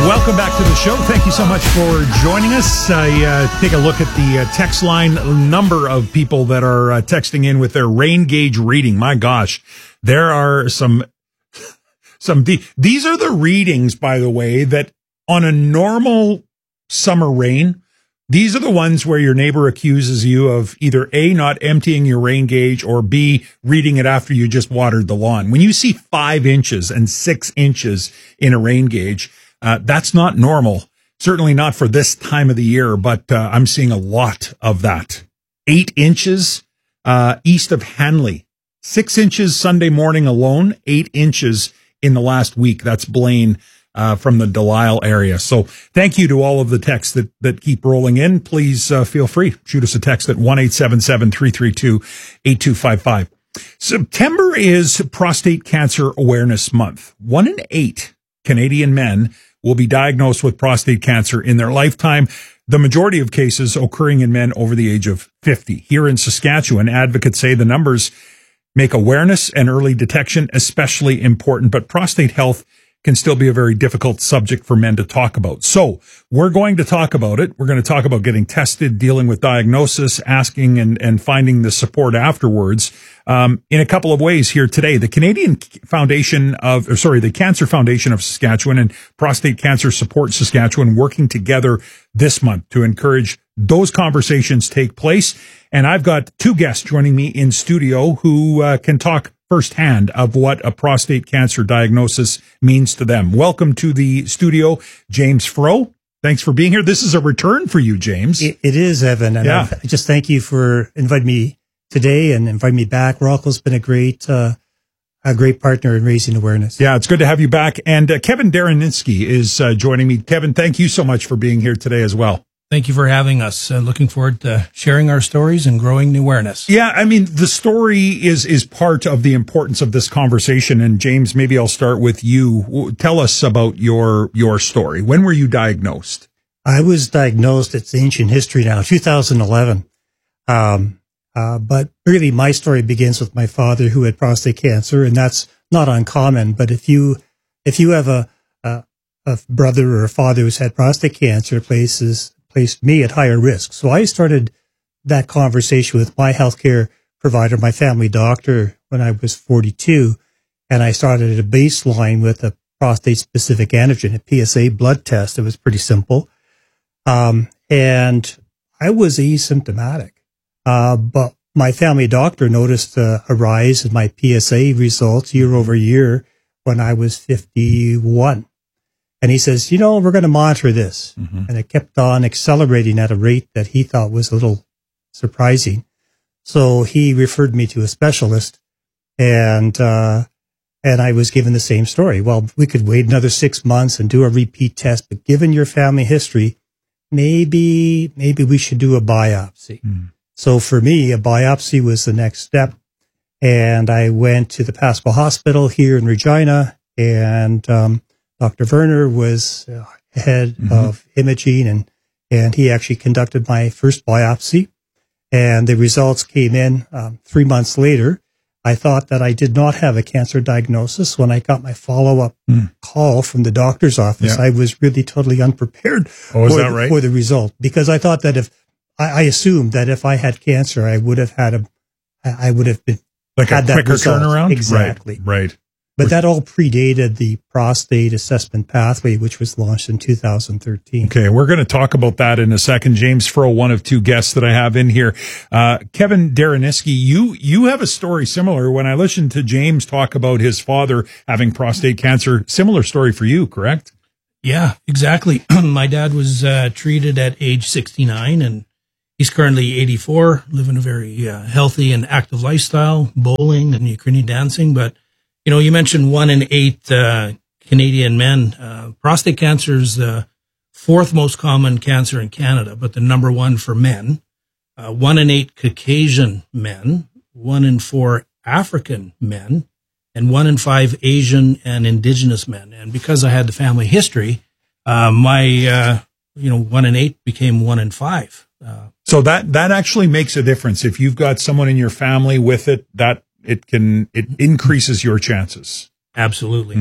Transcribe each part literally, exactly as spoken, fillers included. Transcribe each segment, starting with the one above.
Welcome back to the show. Thank you so much for joining us. I uh, take a look at the uh, text line number of people that are uh, texting in with their rain gauge reading. My gosh, there are some, some, de- these are the readings, by the way, that on a normal summer rain, these are the ones where your neighbor accuses you of either A, not emptying your rain gauge, or B, reading it after you just watered the lawn. When you see five inches and six inches in a rain gauge, Uh, that's not normal, certainly not for this time of the year, but uh, I'm seeing a lot of that. Eight inches uh, east of Hanley, six inches Sunday morning alone, eight inches in the last week. That's Blaine uh, from the Delisle area. So thank you to all of the texts that, that keep rolling in. Please uh, feel free. Shoot us a text at one eight seven seven, three three two, eight two five five. September is Prostate Cancer Awareness Month. One in eight Canadian men will be diagnosed with prostate cancer in their lifetime, the majority of cases occurring in men over the age of fifty. Here in Saskatchewan, advocates say the numbers make awareness and early detection especially important, but prostate health can still be a very difficult subject for men to talk about. So we're going to talk about it. We're going to talk about getting tested, dealing with diagnosis, asking and, and finding the support afterwards um, in a couple of ways here today. The Canadian Foundation of, or sorry, the Cancer Foundation of Saskatchewan and Prostate Cancer Support Saskatchewan working together this month to encourage those conversations take place. And I've got two guests joining me in studio who uh, can talk firsthand of what a prostate cancer diagnosis means to them. Welcome to the studio, James Froh. Thanks for being here. This is a return for you, James. It, it is, Evan. And yeah. I just thank you for inviting me today and inviting me back. Rocco's been a great, uh, a great partner in raising awareness. Yeah, it's good to have you back. And uh, Kevin Dareninsky is uh, joining me. Kevin, thank you so much for being here today as well. Thank you for having us. Uh, looking forward to sharing our stories and growing the awareness. Yeah, I mean, the story is is part of the importance of this conversation. And James, maybe I'll start with you. Tell us about your your story. When were you diagnosed? I was diagnosed, it's ancient history now, two thousand eleven. Um, uh, but really, my story begins with my father who had prostate cancer, and that's not uncommon. But if you if you have a a, a brother or a father who's had prostate cancer, places placed me at higher risk. So I started that conversation with my healthcare provider, my family doctor, when I was forty-two. And I started at a baseline with a prostate-specific antigen, a P S A blood test. It was pretty simple. Um, and I was asymptomatic. Uh, but my family doctor noticed uh, a rise in my P S A results year over year when I was fifty-one. And he says, you know, we're going to monitor this. Mm-hmm. And it kept on accelerating at a rate that he thought was a little surprising. So he referred me to a specialist, and uh, and I was given the same story. Well, we could wait another six months and do a repeat test, but given your family history, maybe maybe we should do a biopsy. Mm. So for me, a biopsy was the next step. And I went to the Pasco Hospital here in Regina, and um Doctor Werner was uh, head mm-hmm. of imaging, and, and he actually conducted my first biopsy, and the results came in um, three months later. I thought that I did not have a cancer diagnosis. When I got my follow-up mm. call from the doctor's office, yeah. I was really totally unprepared oh, is for, that the, right? for the result, because I thought that if I, I assumed that if I had cancer, I would have had a, I would have been like had a that quicker result. turnaround. Exactly. Right. right. But that all predated the prostate assessment pathway, which was launched in two thousand thirteen. Okay, we're going to talk about that in a second. James Froh, one of two guests that I have in here. Uh, Kevin Dareninsky, you you have a story similar. When I listened to James talk about his father having prostate cancer, similar story for you, correct? Yeah, exactly. My dad was uh, treated at age sixty-nine, and he's currently eighty-four, living a very uh, healthy and active lifestyle, bowling and Ukrainian dancing, but you know, you mentioned one in eight uh, Canadian men. Uh, prostate cancer is the fourth most common cancer in Canada, but the number one for men. Uh, one in eight Caucasian men, one in four African men, and one in five Asian and Indigenous men. And because I had the family history, uh, my, uh, you know, one in eight became one in five. Uh, so that, that actually makes a difference. If you've got someone in your family with it, that it can, it increases your chances. Absolutely. Mm.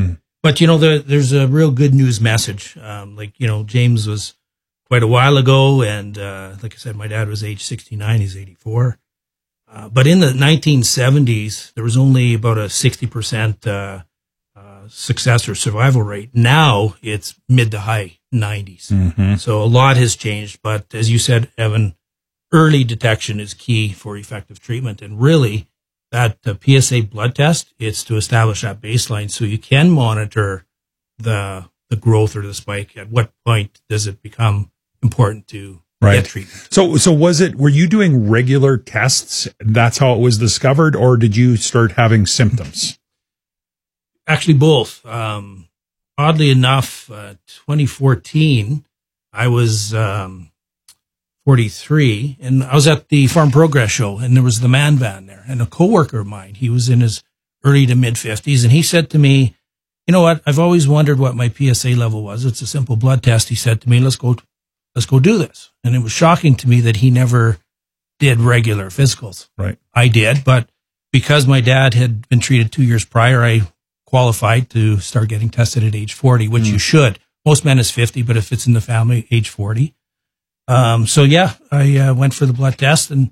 but you know, the, there's a real good news message. Um, like, you know, James was quite a while ago. And, uh, like I said, my dad was age sixty-nine. He's eighty-four. Uh, but in the nineteen seventies, there was only about a sixty percent, uh, uh, success or survival rate. Now it's mid to high nineties. Mm-hmm. So a lot has changed. But as you said, Evan, early detection is key for effective treatment. And really, that uh, P S A blood test, it's to establish that baseline so you can monitor the the growth or the spike. At what point does it become important to right. get treatment? So, so was it, were you doing regular tests? That's how it was discovered, or did you start having symptoms? Actually, both. Um, oddly enough, uh, twenty fourteen, I was um, forty-three, and I was at the Farm Progress show, and there was the man van there, and a coworker of mine, he was in his early to mid fifties, and he said to me, you know what, I've always wondered what my P S A level was. It's a simple blood test. He said to me, let's go, let's go do this. And it was shocking to me that he never did regular physicals. Right. I did, but because my dad had been treated two years prior, I qualified to start getting tested at age forty, which mm. you should. Most men is fifty, but if it's in the family, age forty. Um, so yeah, I uh, went for the blood test, and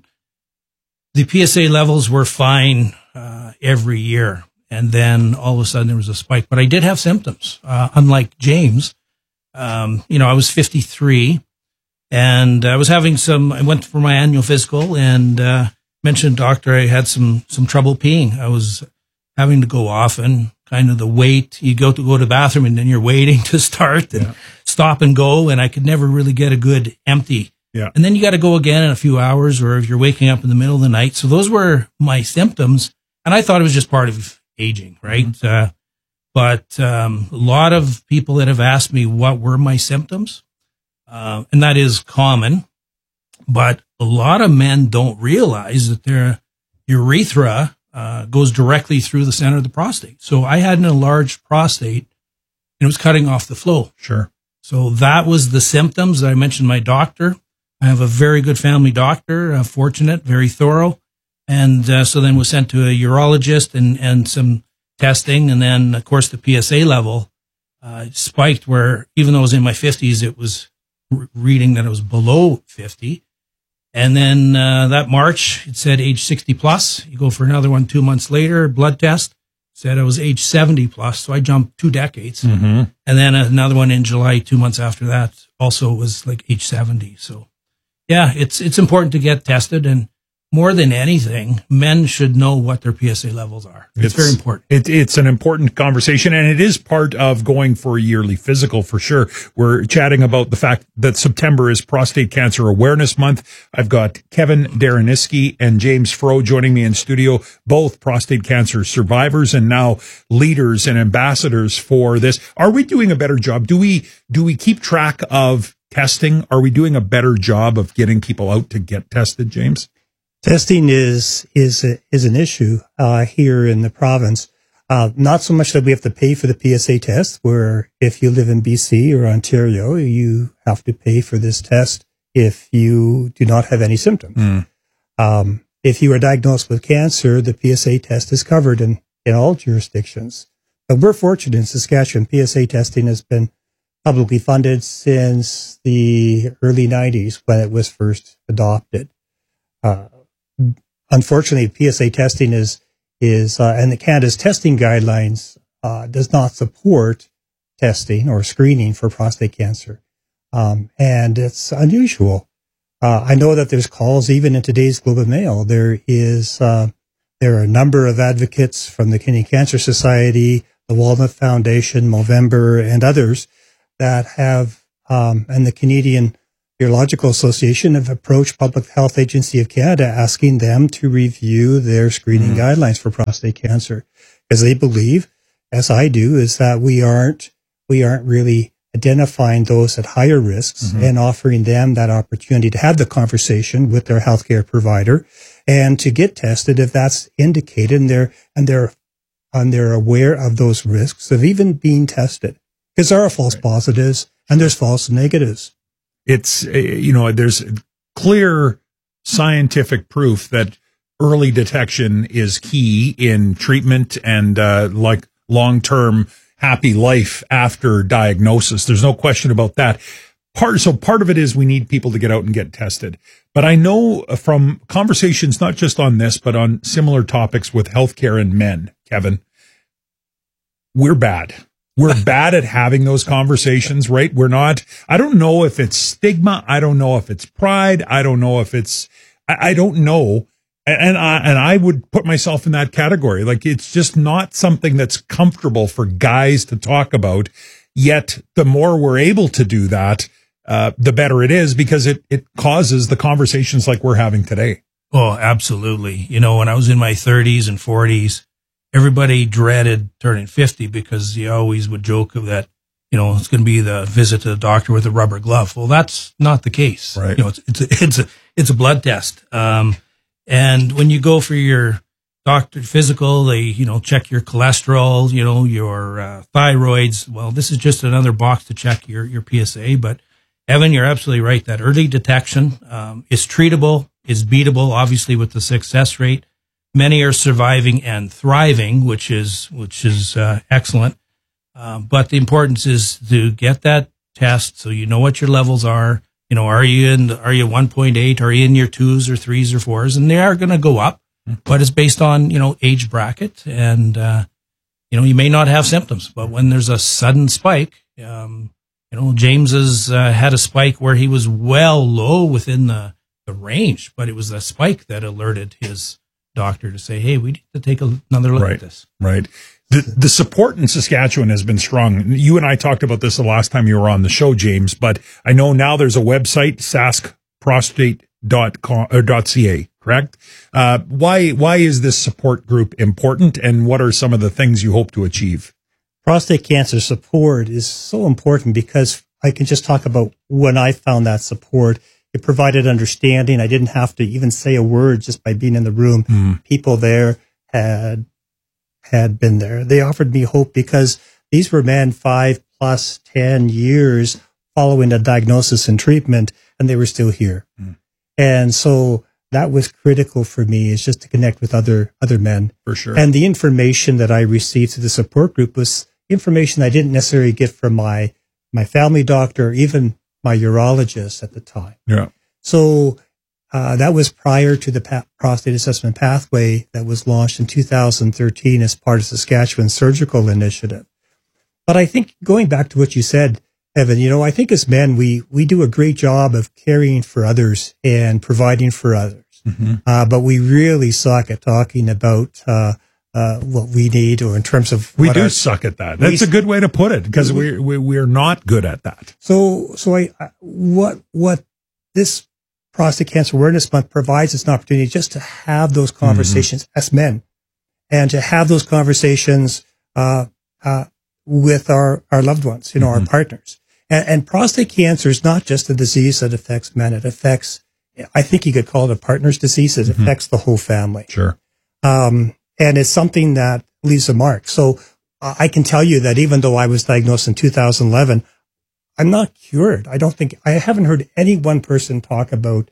the P S A levels were fine uh, every year. And then all of a sudden there was a spike, but I did have symptoms. Uh, unlike James, um, you know, I was fifty-three, and I was having some, I went for my annual physical, and uh, mentioned, doctor, I had some, some trouble peeing. I was having to go often, kind of the wait. You go to go to the bathroom, and then you're waiting to start and yeah. stop and go. And I could never really get a good empty. Yeah. And then you got to go again in a few hours, or if you're waking up in the middle of the night. So those were my symptoms. And I thought it was just part of aging, right? Mm-hmm. Uh, but um, a lot of people that have asked me what were my symptoms, uh, and that is common. But a lot of men don't realize that their urethra uh, goes directly through the center of the prostate. So I had an enlarged prostate, and it was cutting off the flow. Sure. So that was the symptoms. I mentioned my doctor. I have a very good family doctor, uh, fortunate, very thorough. And uh, so then was sent to a urologist and, and some testing. And then, of course, the P S A level uh, spiked where even though I was in my fifties, it was r- reading that it was below fifty. And then uh, that March, it said age sixty plus. You go for another one two months later, blood test, said I was age seventy plus. So I jumped two decades. Mm-hmm. And then another one in July, two months after that, also was like age seventy. So, yeah, it's it's important to get tested. And more than anything, men should know what their P S A levels are. It's, it's very important. It, it's an important conversation, and it is part of going for a yearly physical for sure. We're chatting about the fact that September is Prostate Cancer Awareness Month. I've got Kevin Dareniski and James Froh joining me in studio, both prostate cancer survivors and now leaders and ambassadors for this. Are we doing a better job? Do we do we keep track of testing? Are we doing a better job of getting people out to get tested, James? Testing is is a, is an issue uh, here in the province. Uh, not so much that we have to pay for the P S A test, where if you live in B C or Ontario, you have to pay for this test if you do not have any symptoms. Mm. Um, if you are diagnosed with cancer, the P S A test is covered in, in all jurisdictions. But we're fortunate in Saskatchewan. P S A testing has been publicly funded since the early nineties when it was first adopted. Uh, Unfortunately, P S A testing is, is, uh, and the Canada's testing guidelines, uh, does not support testing or screening for prostate cancer. Um, and it's unusual. Uh, I know that there's calls even in today's Globe and Mail. There is, uh, there are a number of advocates from the Canadian Cancer Society, the Walnut Foundation, Movember, and others that have, um, and the Canadian Urological Association have approached Public Health Agency of Canada asking them to review their screening mm. guidelines for prostate cancer, because they believe, as I do, is that we aren't we aren't really identifying those at higher risks mm-hmm. and offering them that opportunity to have the conversation with their healthcare provider and to get tested if that's indicated, and they're and they're and they're aware of those risks of even being tested, because there are false right. positives and there's false negatives. It's, you know, there's clear scientific proof that early detection is key in treatment and, uh, like long-term happy life after diagnosis. There's no question about that. Part, so part of it is we need people to get out and get tested. But I know from conversations, not just on this, but on similar topics with healthcare and men, Kevin, we're bad. We're bad at having those conversations, right? We're not, I don't know if it's stigma. I don't know if it's pride. I don't know if it's, I, I don't know. And I, and I would put myself in that category. Like, it's just not something that's comfortable for guys to talk about. Yet the more we're able to do that, uh, the better it is, because it, it causes the conversations like we're having today. Oh, absolutely. You know, when I was in my thirties and forties, everybody dreaded turning fifty because you always would joke of that, you know, it's going to be the visit to the doctor with a rubber glove. Well, that's not the case. Right. You know, it's, it's, a, it's a, it's a blood test. Um, and when you go for your doctor physical, they, you know, check your cholesterol, you know, your uh, thyroids. Well, this is just another box to check your, your P S A. But Evan, you're absolutely right. That early detection um, is treatable, is beatable, obviously, with the success rate. Many are surviving and thriving, which is which is uh, excellent. Um, but the importance is to get that test so you know what your levels are. You know, are you in? Are you one point eight? Are you in your twos or threes or fours? And they are going to go up, but it's based on, you know, age bracket, and uh, you know, you may not have symptoms, but when there's a sudden spike. Um, You know, James has uh, had a spike where he was well low within the, the range, but it was a spike that alerted his doctor to say, hey, we need to take another look right, at this. Right. The, the support in Saskatchewan has been strong. You and I talked about this the last time you were on the show, James, but I know now there's a website, sask prostate dot com or .ca, correct? Uh, why, why is this support group important, and what are some of the things you hope to achieve? Prostate cancer support is so important because I can just talk about when I found that support. It provided understanding. I didn't have to even say a word just by being in the room. Mm. People there had had been there. They offered me hope because these were men five plus ten years following a diagnosis and treatment, and they were still here. Mm. And so that was critical for me, is just to connect with other other men. For sure. And the information that I received through the support group was information I didn't necessarily get from my, my family doctor, or even my urologist at the time. Yeah. So, uh, that was prior to the pa- prostate assessment pathway that was launched in two thousand thirteen as part of Saskatchewan Surgical Initiative. But I think going back to what you said, Evan, you know, I think as men, we, we do a great job of caring for others and providing for others. Mm-hmm. Uh, but we really suck at talking about, uh, Uh, what we need, or in terms of we what do our, suck at that. That's we, a good way to put it, because we, we we're not good at that. So, so I, I what what this Prostate Cancer Awareness Month provides is an opportunity just to have those conversations mm-hmm. as men, and to have those conversations uh, uh, with our our loved ones, you know, mm-hmm. our partners. And, and prostate cancer is not just a disease that affects men; it affects, I think you could call it a partner's disease. It mm-hmm. affects the whole family. Sure. Um, And it's something that leaves a mark. So uh, I can tell you that even though I was diagnosed in two thousand eleven, I'm not cured. I don't think, I haven't heard any one person talk about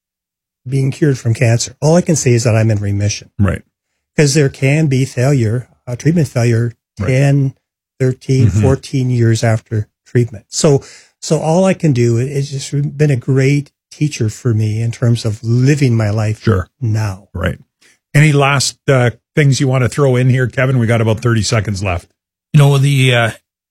being cured from cancer. All I can say is that I'm in remission. Right. Because there can be failure, uh, treatment failure, right. ten, thirteen, mm-hmm. fourteen years after treatment. So, so all I can do is just been a great teacher for me in terms of living my life sure. now. Right. Any last uh, things you want to throw in here, Kevin? We got about thirty seconds left. You know, the uh,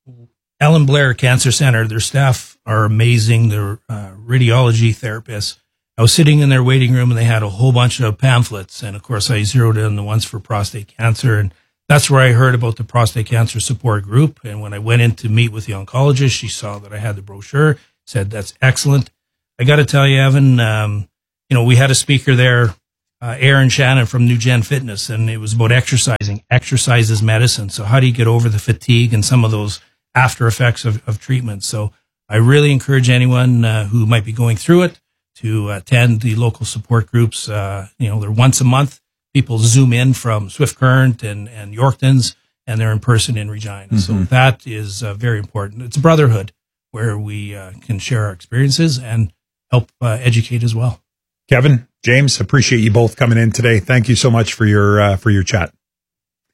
Ellen Blair Cancer Center, their staff are amazing. They're uh, radiology therapists. I was sitting in their waiting room, and they had a whole bunch of pamphlets. And, of course, I zeroed in on the ones for prostate cancer. And that's where I heard about the prostate cancer support group. And when I went in to meet with the oncologist, she saw that I had the brochure, said, that's excellent. I got to tell you, Evan, um, you know, we had a speaker there, Uh, Aaron Shannon from New Gen Fitness, and it was about exercising. Exercise is medicine. So how do you get over the fatigue and some of those after effects of, of treatment? So I really encourage anyone uh, who might be going through it to attend the local support groups. Uh, you know, they're once a month. People zoom in from Swift Current and, and Yorkton's, and they're in person in Regina. Mm-hmm. So that is uh, very important. It's a brotherhood where we uh, can share our experiences and help uh, educate as well. Kevin, James, appreciate you both coming in today. Thank you so much for your uh, for your chat.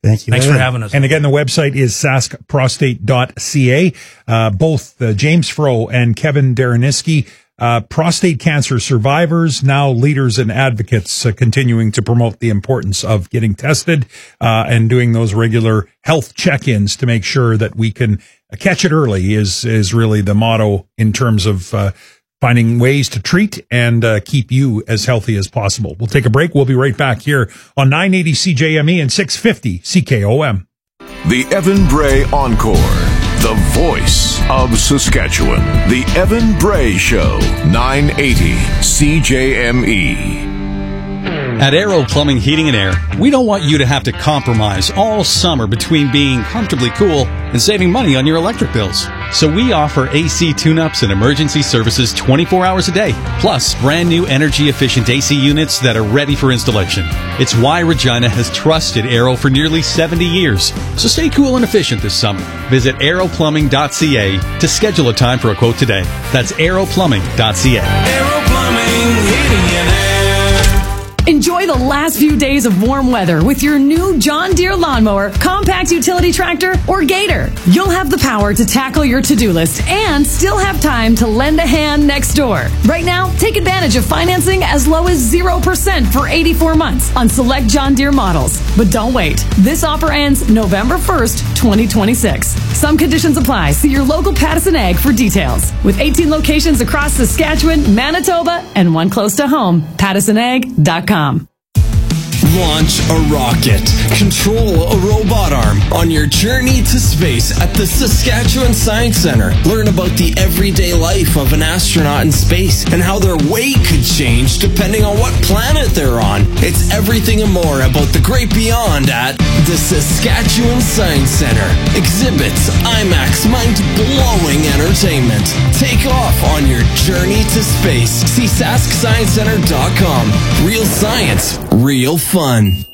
Thank you. Thanks for having us. And again, the website is sask prostate dot c a. Uh, both uh, James Froh and Kevin Dereniski, uh, prostate cancer survivors, now leaders and advocates, uh, continuing to promote the importance of getting tested uh, and doing those regular health check-ins to make sure that we can catch it early is is really the motto in terms of uh, finding ways to treat and uh, keep you as healthy as possible. We'll take a break. We'll be right back here on nine eighty C J M E and six fifty C K O M. The Evan Bray Encore, the voice of Saskatchewan. The Evan Bray Show, nine eighty C J M E. At Aero Plumbing, Heating and Air, we don't want you to have to compromise all summer between being comfortably cool and saving money on your electric bills. So we offer A C tune-ups and emergency services twenty-four hours a day, plus brand new energy-efficient A C units that are ready for installation. It's why Regina has trusted Aero for nearly seventy years. So stay cool and efficient this summer. Visit aero plumbing dot c a to schedule a time for a quote today. That's aero plumbing dot c a. Aero Plumbing, Heating and Air. Enjoy the last few days of warm weather with your new John Deere lawnmower, compact utility tractor, or Gator. You'll have the power to tackle your to-do list and still have time to lend a hand next door. Right now, take advantage of financing as low as zero percent for eighty-four months on select John Deere models. But don't wait. This offer ends November first, twenty twenty-six. Some conditions apply. See your local Pattison Ag for details. With eighteen locations across Saskatchewan, Manitoba, and one close to home, pattison ag dot com. Launch a rocket. Control a robot arm on your journey to space at the Saskatchewan Science Centre. Learn about the everyday life of an astronaut in space and how their weight could change depending on what planet they're on. It's everything and more about the great beyond at the Saskatchewan Science Centre. Exhibits, IMAX, mind-blowing entertainment. Take off on your journey to space. See sask science center dot com. Real science, real fun.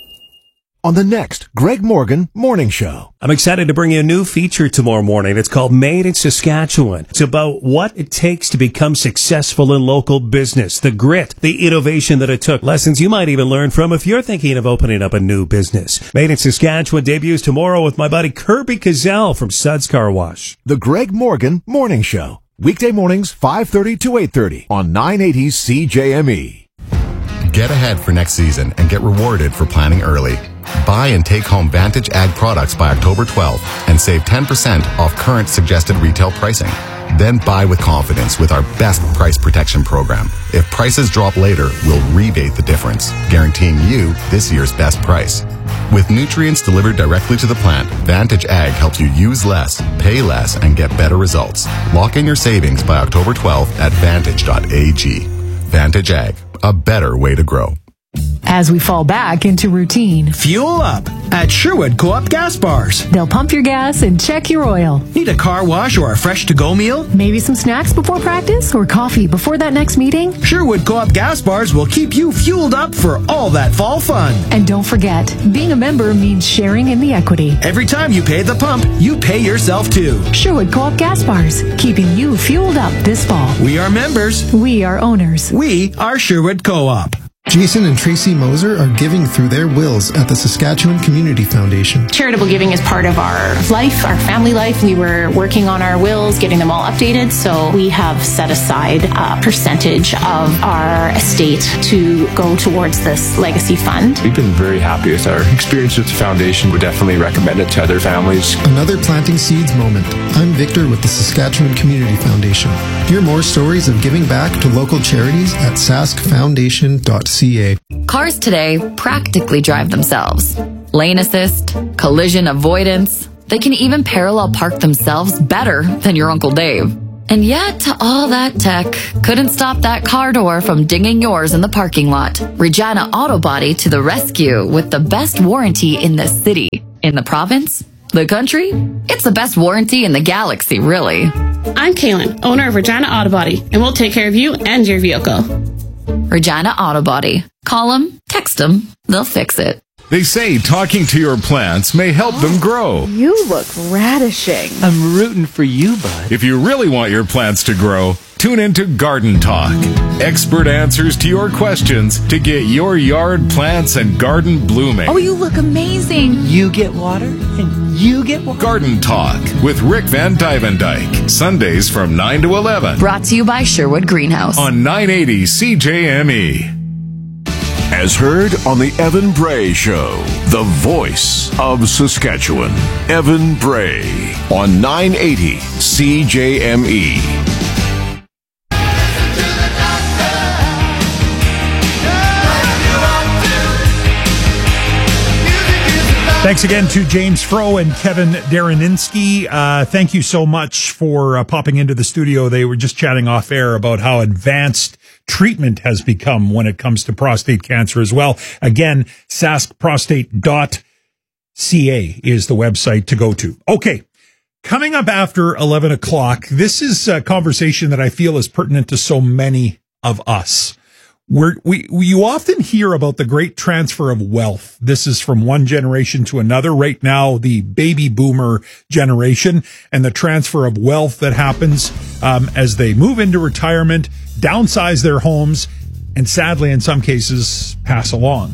On the next Greg Morgan Morning Show. I'm excited to bring you a new feature tomorrow morning. It's called Made in Saskatchewan. It's about what it takes to become successful in local business, the grit, the innovation that it took, lessons you might even learn from if you're thinking of opening up a new business. Made in Saskatchewan debuts tomorrow with my buddy Kirby Cazell from Suds Car Wash. The Greg Morgan Morning Show. Weekday mornings, five thirty to eight thirty on nine eighty C J M E. Get ahead for next season and get rewarded for planning early. Buy and take home Vantage Ag products by October twelfth and save ten percent off current suggested retail pricing. Then buy with confidence with our best price protection program. If prices drop later, we'll rebate the difference, guaranteeing you this year's best price. With nutrients delivered directly to the plant, Vantage Ag helps you use less, pay less, and get better results. Lock in your savings by October twelfth at vantage dot a g. Vantage Ag, a better way to grow. As we fall back into routine, fuel up at Sherwood Co-op Gas Bars. They'll pump your gas and check your oil. Need a car wash or a fresh to-go meal? Maybe some snacks before practice or coffee before that next meeting? Sherwood Co-op Gas Bars will keep you fueled up for all that fall fun. And don't forget, being a member means sharing in the equity. Every time you pay at the pump, you pay yourself too. Sherwood Co-op Gas Bars, keeping you fueled up this fall. We are members. We are owners. We are Sherwood Co-op. Jason and Tracy Moser are giving through their wills at the Saskatchewan Community Foundation. Charitable giving is part of our life, our family life. We were working on our wills, getting them all updated, so we have set aside a percentage of our estate to go towards this legacy fund. We've been very happy with our experience with the foundation. Would definitely recommend it to other families. Another Planting Seeds moment. I'm Victor with the Saskatchewan Community Foundation. Hear more stories of giving back to local charities at sask foundation dot c a. Cars today practically drive themselves. Lane assist, collision avoidance. They can even parallel park themselves better than your Uncle Dave. And yet, all that tech couldn't stop that car door from dinging yours in the parking lot. Regina Auto Body to the rescue with the best warranty in the city. In the province? The country? It's the best warranty in the galaxy, really. I'm Kaylin, owner of Regina Auto Body, and we'll take care of you and your vehicle. Regina Auto Body. Call them, text them, they'll fix it. They say talking to your plants may help oh, them grow. You look radishing. I'm rooting for you, bud. If you really want your plants to grow, Tune into Garden Talk. Expert answers to your questions to get your yard plants and garden blooming. Oh, you look amazing. You get water and you get water. Garden Talk with Rick Van Dyke. Sundays from nine to eleven. Brought to you by Sherwood Greenhouse. On nine eighty C J M E. As heard on the Evan Bray Show, the voice of Saskatchewan. Evan Bray on nine eighty C J M E. Thanks again to James Froh and Kevin Dareninsky. Uh, thank you so much for uh, popping into the studio. They were just chatting off air about how advanced treatment has become when it comes to prostate cancer as well. Again, sask prostate dot c a is the website to go to. Okay. Coming up after eleven o'clock, this is a conversation that I feel is pertinent to so many of us. We're, we, we, you often hear about the great transfer of wealth. This is from one generation to another. Right now, the baby boomer generation and the transfer of wealth that happens um, as they move into retirement, downsize their homes, and sadly, in some cases, pass along.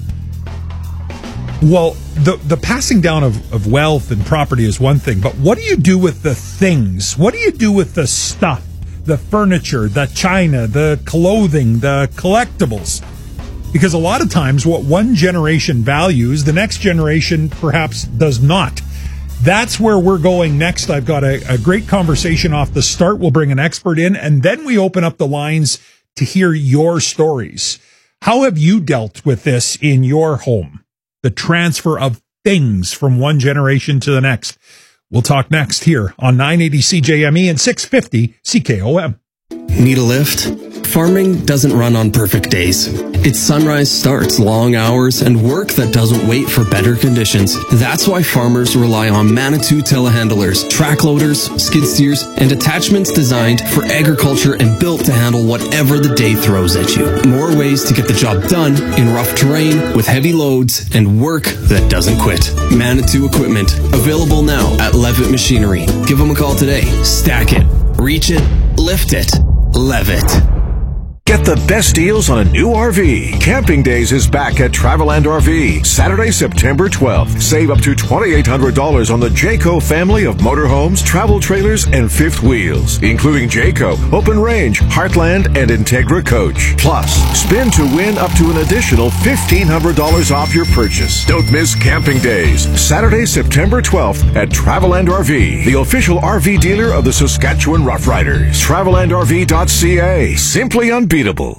Well, the, the passing down of, of wealth and property is one thing, but what do you do with the things? What do you do with the stuff? The furniture, the china, the clothing, the collectibles. Because a lot of times what one generation values, the next generation perhaps does not. That's where we're going next. I've got a, a great conversation off the start. We'll bring an expert in, and then we open up the lines to hear your stories. How have you dealt with this in your home? The transfer of things from one generation to the next. We'll talk next here on nine eighty C J M E and six fifty C K O M. Need a lift? Farming doesn't run on perfect days. Its sunrise starts, long hours, and work that doesn't wait for better conditions. That's why farmers rely on Manitou telehandlers, track loaders, skid steers, and attachments designed for agriculture and built to handle whatever the day throws at you. More ways to get the job done in rough terrain with heavy loads and work that doesn't quit. Manitou equipment, available now at Levitt Machinery. Give them a call today. Stack it, reach it, lift it, Levitt. Get the best deals on a new R V. Camping Days is back at Traveland R V. Saturday, September twelfth. Save up to twenty-eight hundred dollars on the Jayco family of motorhomes, travel trailers, and fifth wheels, including Jayco, Open Range, Heartland, and Integra Coach. Plus, spin to win up to an additional fifteen hundred dollars off your purchase. Don't miss Camping Days. Saturday, September twelfth at Traveland R V, the official R V dealer of the Saskatchewan Roughriders. Traveland R V dot C A. Simply unbeatable.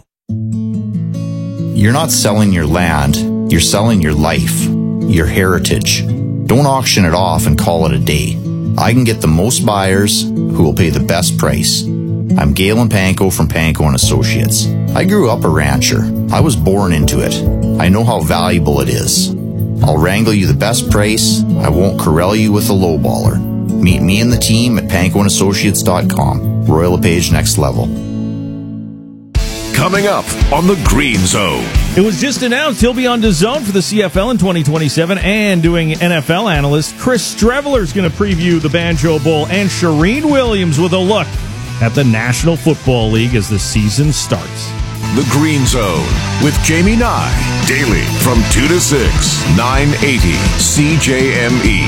You're not selling your land, you're selling your life, your heritage. Don't auction it off and call it a day. I can get the most buyers who will pay the best price. I'm Galen Panko from Panko and Associates. I grew up a rancher. I was born into it. I know how valuable it is. I'll wrangle you the best price. I won't corral you with a lowballer. Meet me and the team at panko and associates dot com. Royal LePage Next Level. Coming up on the Green Zone. It was just announced he'll be on DAZN for the C F L in twenty twenty-seven, and doing N F L analyst Chris Streveler is going to preview the Banjo Bowl, and Shireen Williams with a look at the National Football League as the season starts. The Green Zone with Jamie Nye, daily from two to six, nine eighty C J M E.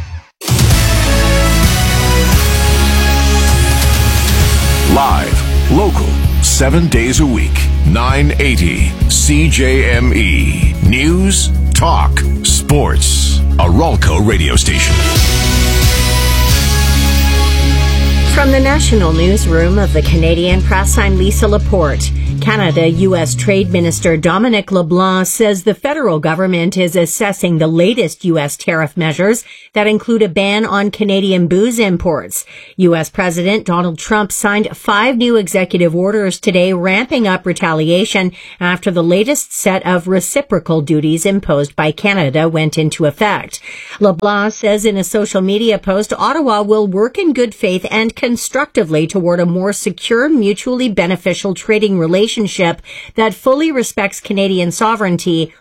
Live, local, seven days a week, nine eighty C J M E. News, talk, sports. A Ralco radio station. From the National Newsroom of the Canadian Press, I'm Lisa Laporte. Canada U S Trade Minister Dominic LeBlanc says the federal government is assessing the latest U S tariff measures that include a ban on Canadian booze imports. U S President Donald Trump signed five new executive orders today, ramping up retaliation after the latest set of reciprocal duties imposed by Canada went into effect. LeBlanc says in a social media post, Ottawa will work in good faith and constructively toward a more secure, mutually beneficial trading relationship that fully respects Canadian sovereignty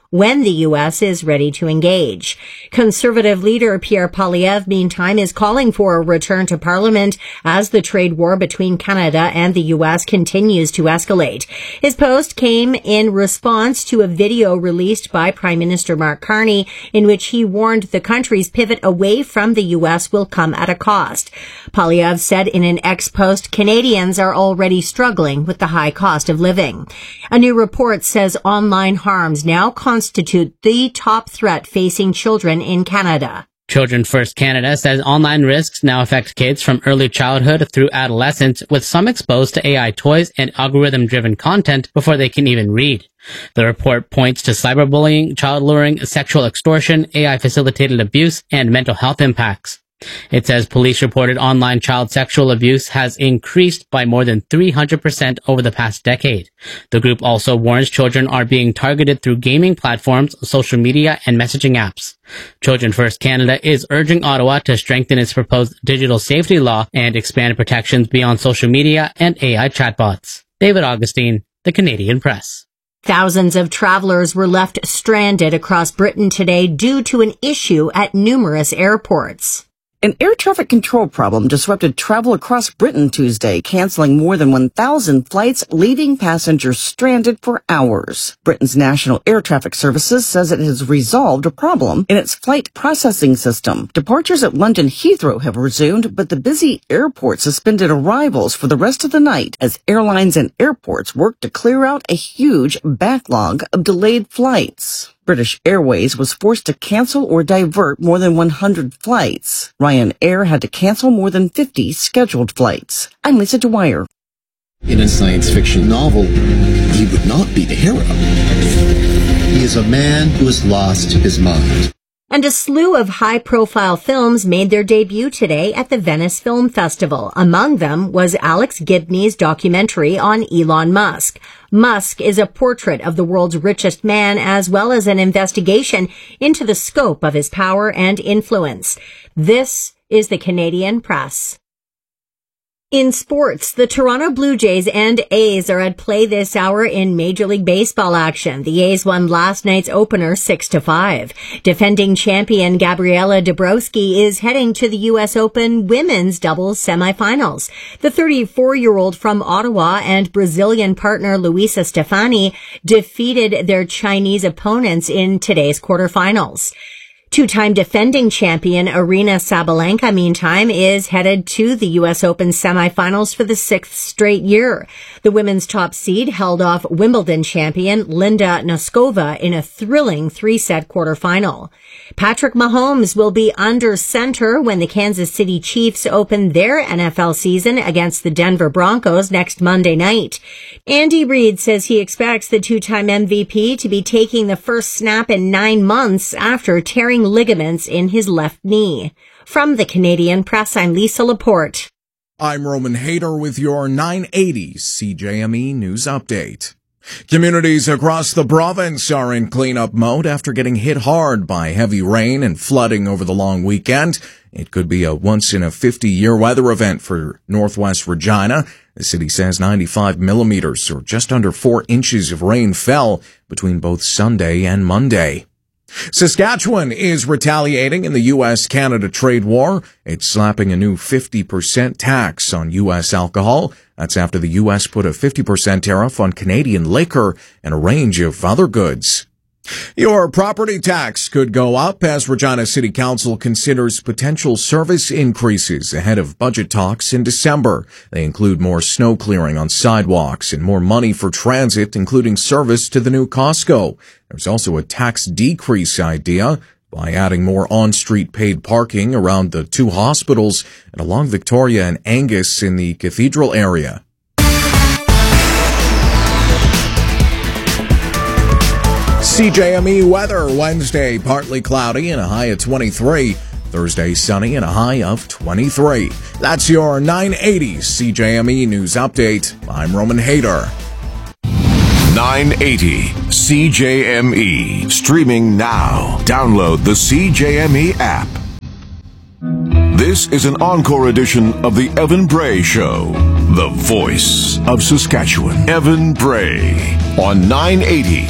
when the U S is ready to engage. Conservative leader Pierre Poilievre, meantime, is calling for a return to Parliament as the trade war between Canada and the U S continues to escalate. His post came in response to a video released by Prime Minister Mark Carney in which he warned the country's pivot away from the U S will come at a cost. Poilievre said in an ex-post, Canadians are already struggling with the high cost of living. A new report says online harms now constitute the top threat facing children in Canada. Children First Canada says online risks now affect kids from early childhood through adolescence, with some exposed to A I toys and algorithm-driven content before they can even read. The report points to cyberbullying, child luring, sexual extortion, A I-facilitated abuse, and mental health impacts. It says police reported online child sexual abuse has increased by more than three hundred percent over the past decade. The group also warns children are being targeted through gaming platforms, social media, and messaging apps. Children First Canada is urging Ottawa to strengthen its proposed digital safety law and expand protections beyond social media and A I chatbots. David Augustine, The Canadian Press. Thousands of travelers were left stranded across Britain today due to an issue at numerous airports. An air traffic control problem disrupted travel across Britain Tuesday, canceling more than one thousand flights, leaving passengers stranded for hours. Britain's National Air Traffic Services says it has resolved a problem in its flight processing system. Departures at London Heathrow have resumed, but the busy airport suspended arrivals for the rest of the night as airlines and airports work to clear out a huge backlog of delayed flights. British Airways was forced to cancel or divert more than one hundred flights. Ryanair had to cancel more than fifty scheduled flights. I'm Lisa Dwyer. In a science fiction novel, he would not be the hero. He is a man who has lost his mind. And a slew of high-profile films made their debut today at the Venice Film Festival. Among them was Alex Gibney's documentary on Elon Musk. Musk is a portrait of the world's richest man, as well as an investigation into the scope of his power and influence. This is the Canadian Press. In sports, the Toronto Blue Jays and A's are at play this hour in Major League Baseball action. The A's won last night's opener six to five. Defending champion Gabriela Dabrowski is heading to the U S Open women's doubles semifinals. The thirty-four-year-old from Ottawa and Brazilian partner Luisa Stefani defeated their Chinese opponents in today's quarterfinals. Two-time defending champion Aryna Sabalenka, meantime, is headed to the U S Open semifinals for the sixth straight year. The women's top seed held off Wimbledon champion Linda Noskova in a thrilling three-set quarterfinal. Patrick Mahomes will be under center when the Kansas City Chiefs open their N F L season against the Denver Broncos next Monday night. Andy Reid says he expects the two-time M V P to be taking the first snap in nine months after tearing ligaments in his left knee. From the Canadian Press, I'm Lisa Laporte. I'm Roman Hayter with your nine eighty C J M E News Update. Communities across the province are in cleanup mode after getting hit hard by heavy rain and flooding over the long weekend. It could be a once-in-a-fifty-year weather event for Northwest Regina. The city says ninety-five millimeters, or just under four inches of rain fell between both Sunday and Monday. Saskatchewan is retaliating in the U S Canada trade war. It's slapping a new fifty percent tax on U S alcohol. That's after the U S put a fifty percent tariff on Canadian liquor and a range of other goods. Your property tax could go up as Regina City Council considers potential service increases ahead of budget talks in December. They include more snow clearing on sidewalks and more money for transit, including service to the new Costco. There's also a tax decrease idea by adding more on-street paid parking around the two hospitals and along Victoria and Angus in the Cathedral area. C J M E weather Wednesday, partly cloudy and a high of twenty-three. Thursday, sunny and a high of twenty-three. That's your nine eighty C J M E News Update. I'm Roman Hayter. nine eighty C J M E. Streaming now. Download the C J M E app. This is an encore edition of the Evan Bray Show. The voice of Saskatchewan. Evan Bray on nine eighty